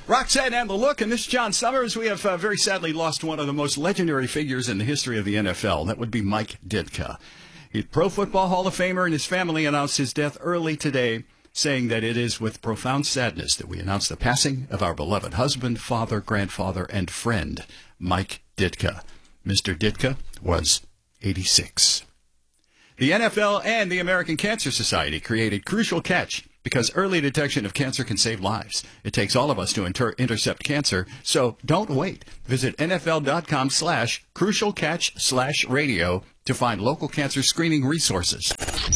Roxanne and the Look, and this is John Summers. We have very sadly lost one of the most legendary figures in the history of the NFL. That would be Mike Ditka. He's a Pro Football Hall of Famer, and his family announced his death early today, saying that it is with profound sadness that we announce the passing of our beloved husband, father, grandfather, and friend, Mike Ditka. Mr. Ditka was 86. The NFL and the American Cancer Society created Crucial Catch because early detection of cancer can save lives. It takes all of us to intercept cancer, so don't wait. Visit NFL.com/crucialcatch/radio to find local cancer screening resources.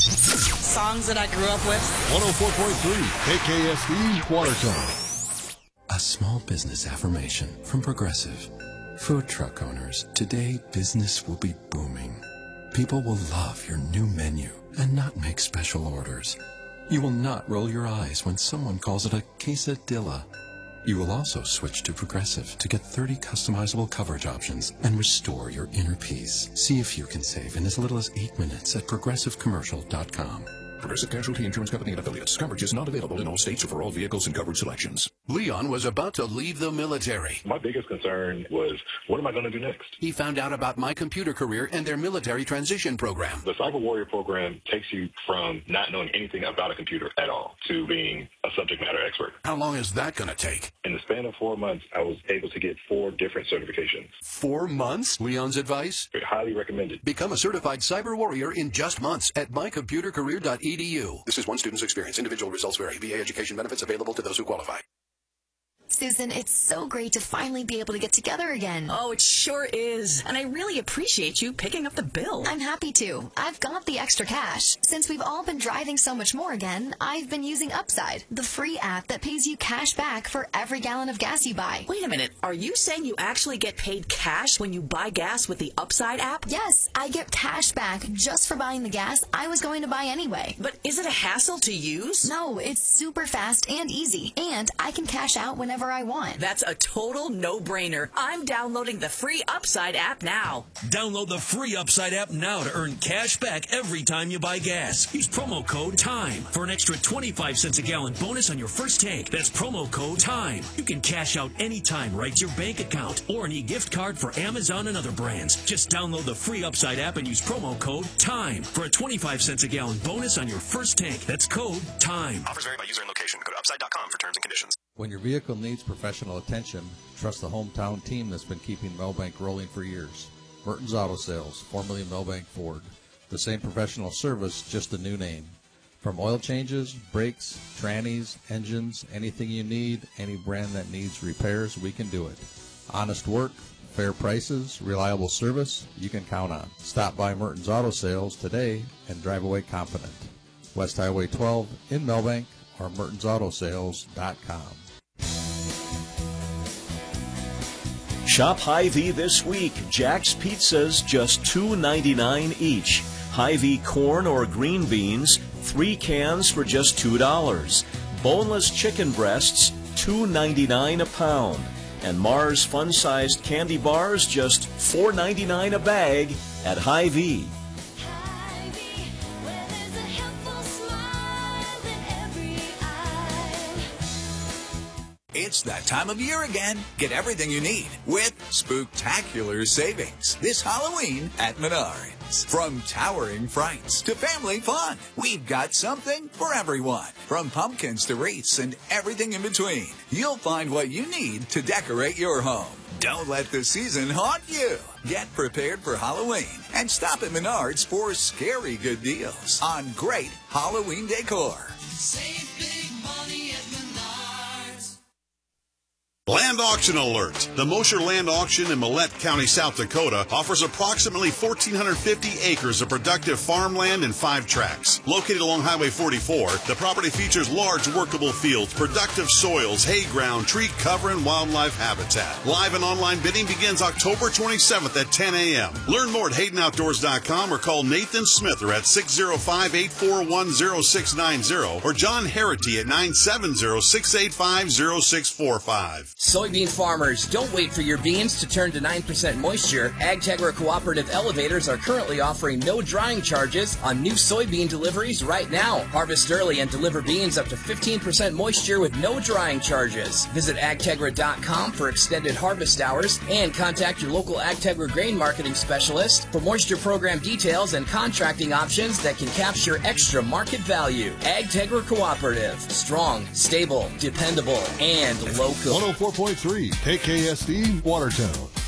Songs that I grew up with. 104.3 KKSE Watertown. A small business affirmation from Progressive. Food truck owners, today business will be booming. People will love your new menu and not make special orders. You will not roll your eyes when someone calls it a quesadilla. You will also switch to Progressive to get 30 customizable coverage options and restore your inner peace. See if you can save in as little as 8 minutes at progressivecommercial.com. Progressive Casualty Insurance Company and affiliates. Coverage is not available in all states or for all vehicles and coverage selections. Leon was about to leave the military. My biggest concern was, what am I going to do next? He found out about My Computer Career and their military transition program. The Cyber Warrior program takes you from not knowing anything about a computer at all to being a subject matter expert. How long is that going to take? In the span of 4 months, I was able to get 4 different certifications. 4 months? Leon's advice? Highly recommended. Become a certified cyber warrior in just months at mycomputercareer.edu. This is one student's experience. Individual results vary. VA education benefits available to those who qualify. Susan, it's so great to finally be able to get together again. Oh, it sure is. And I really appreciate you picking up the bill. I'm happy to. I've got the extra cash. Since we've all been driving so much more again, I've been using Upside, the free app that pays you cash back for every gallon of gas you buy. Wait a minute. Are you saying you actually get paid cash when you buy gas with the Upside app? Yes, I get cash back just for buying the gas I was going to buy anyway. But is it a hassle to use? No, it's super fast and easy, and I can cash out whenever I want. That's a total no-brainer. I'm downloading the free Upside app now. Download the free Upside app now to earn cash back every time you buy gas. Use promo code TIME for an extra 25 cents a gallon bonus on your first tank. That's promo code TIME. You can cash out anytime right to your bank account or an e-gift card for Amazon and other brands. Just download the free Upside app and use promo code TIME for a 25 cents a gallon bonus on your first tank. That's code TIME. Offers vary by user and location. Go to upside.com for terms and conditions. When your vehicle needs professional attention, trust the hometown team that's been keeping Melbank rolling for years. Merton's Auto Sales, formerly Melbank Ford. The same professional service, just a new name. From oil changes, brakes, trannies, engines, anything you need, any brand that needs repairs, we can do it. Honest work, fair prices, reliable service, you can count on. Stop by Merton's Auto Sales today and drive away confident. West Highway 12 in Melbank or mertonsautosales.com. Shop Hy-Vee this week. Jack's Pizzas, just $2.99 each. Hy-Vee corn or green beans, 3 cans for just $2. Boneless chicken breasts, $2.99 a pound. And Mars fun-sized candy bars, just $4.99 a bag at Hy-Vee. It's that time of year again. Get everything you need with spooktacular savings this Halloween at Menards. From towering frights to family fun, we've got something for everyone. From pumpkins to wreaths and everything in between, you'll find what you need to decorate your home. Don't let the season haunt you. Get prepared for Halloween and stop at Menards for scary good deals on great Halloween decor. Save big money at Menards. Land auction alert. The Mosher Land Auction in Millette County, South Dakota offers approximately 1,450 acres of productive farmland and 5 tracts. Located along Highway 44, the property features large workable fields, productive soils, hay ground, tree cover, and wildlife habitat. Live and online bidding begins October 27th at 10 a.m. Learn more at HaydenOutdoors.com or call Nathan Smither at 605-841-0690 or John Harity at 970-685-0645. Soybean farmers, don't wait for your beans to turn to 9% moisture. AgTegra Cooperative Elevators are currently offering no drying charges on new soybean deliveries right now. Harvest early and deliver beans up to 15% moisture with no drying charges. Visit agtegra.com for extended harvest hours and contact your local AgTegra grain marketing specialist for moisture program details and contracting options that can capture extra market value. AgTegra Cooperative. Strong, stable, dependable, and local. 104.3 KKSD Watertown.